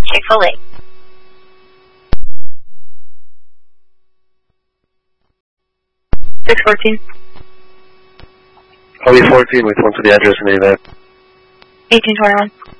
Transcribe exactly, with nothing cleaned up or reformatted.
Chick-fil-A. six fourteen. I'll be fourteen with one to the address and name that. eighteen twenty-one.